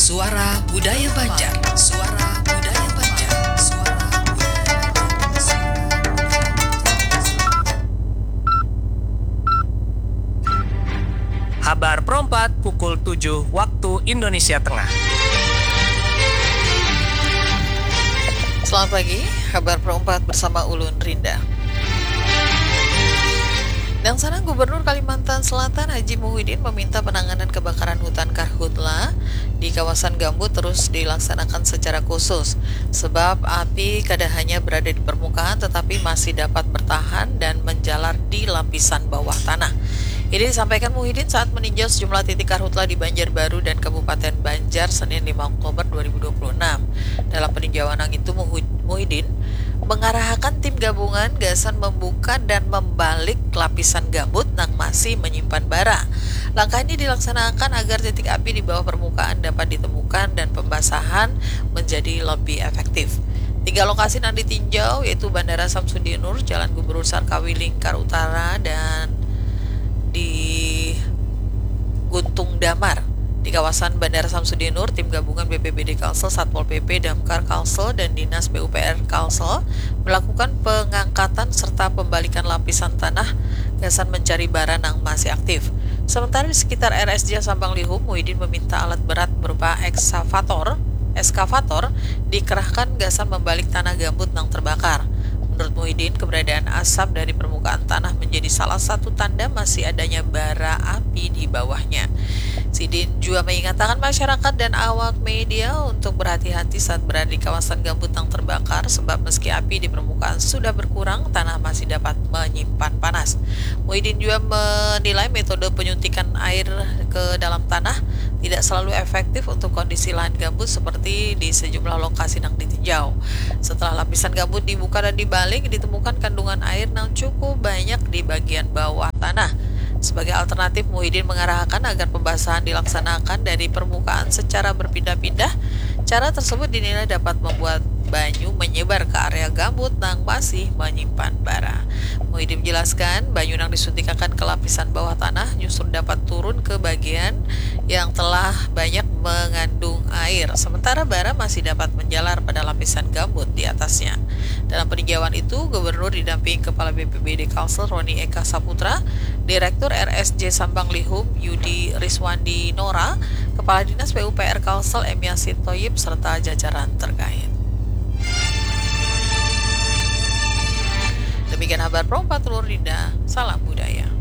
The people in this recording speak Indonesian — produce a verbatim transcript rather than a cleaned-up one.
Suara Budaya Banjar. Suara Budaya Banjar. Suara Budaya Banjar. Habar Perempat pukul tujuh waktu Indonesia Tengah. Selamat pagi, Kabar Perempat bersama Ulun Rinda. Laksana Gubernur Kalimantan Selatan Haji Muhyiddin meminta penanganan kebakaran hutan karhutla di kawasan gambut terus dilaksanakan secara khusus, sebab api kada hanya berada di permukaan tetapi masih dapat bertahan dan menjalar di lapisan bawah tanah. Ini disampaikan Muhyiddin saat meninjau sejumlah titik karhutla di Banjarbaru dan Kabupaten Banjar Senin lima Oktober dua ribu dua puluh enam. Dalam peninjauan itu Muhyiddin mengarahkan tim gabungan gasan membuka dan membalik lapisan gambut yang masih menyimpan bara. Langkah ini dilaksanakan agar titik api di bawah permukaan dapat ditemukan dan pembasahan menjadi lebih efektif. Tiga lokasi yang ditinjau yaitu Bandara Samsudinur, Jalan Gubernur Sarkawi Lingkar Utara, dan di Guntung Damar. Di kawasan Bandara Samsudinur, tim gabungan B P B D Kalsel, Satpol P P, Damkar Kalsel, dan Dinas P U P R Kalsel melakukan pengangkatan serta pembalikan lapisan tanah gasan mencari bara yang masih aktif. Sementara di sekitar R S J Sabang Lihum, Muhyiddin meminta alat berat berupa ekskavator, eskavator dikerahkan gasan membalik tanah gambut yang terbakar. Menurut Muhyiddin, keberadaan asap dari permukaan tanah menjadi salah satu tanda masih adanya bara api di bawahnya. Sidin juga mengingatkan masyarakat dan awak media untuk berhati-hati saat berada di kawasan gambut yang terbakar, sebab meski api di permukaan sudah berkurang, tanah masih dapat menyimpan panas. Muhyiddin juga menilai metode penyuntikan air ke dalam tanah tidak selalu efektif untuk kondisi lahan gambut seperti di sejumlah lokasi yang ditinjau. Setelah lapisan gambut dibuka dan dibalik, ditemukan kandungan air yang cukup banyak di bagian bawah tanah. Sebagai alternatif, Muhyiddin mengarahkan agar pembasahan dilaksanakan dari permukaan secara berpindah-pindah. Cara tersebut dinilai dapat membuat banyu menyebar ke area gambut yang masih menyimpan bara. Muhyiddin menjelaskan, banyu yang disuntikkan ke lapisan bawah tanah justru dapat turun ke bagian yang telah banyak mengandung air, sementara bara masih dapat menjalar pada lapisan gambut di atasnya. Dalam peninjauan itu, Gubernur didampingi Kepala B P B D Kalsel Roni Eka Saputra, Direktur R S J Sabang Lihum Yudi Riswandi Nora, Kepala Dinas P U P R Kalsel M Yasin Toyib, serta jajaran terkait. Demikian Habar Perempat Ulun Rinda, salam budaya.